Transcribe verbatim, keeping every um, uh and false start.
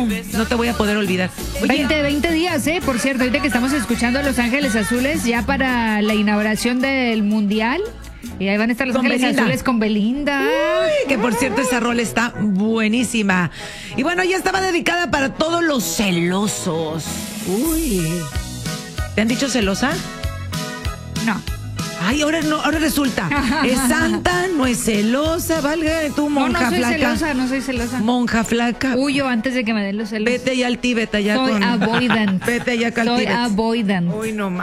no te voy a poder olvidar. Oye, veinte, veinte días, ¿eh? Por cierto, ahorita que estamos escuchando a Los Ángeles Azules, ya para la inauguración del Mundial. Y ahí van a estar Los Con Ángeles Belinda. Azules con Belinda. Uy, que por cierto esa rola está buenísima. Y bueno, ya estaba dedicada para todos los celosos. Uy. ¿Te han dicho celosa? No. Ay, ahora no, ahora resulta. Es santa, no es celosa, valga tú, No, monja no soy flaca. celosa, no soy celosa. Monja flaca. Huyo antes de que me den los celos. Vete ya al Tíbet allá Soy con. avoidant. Vete allá al Soy Tíbet. avoidant. Uy, no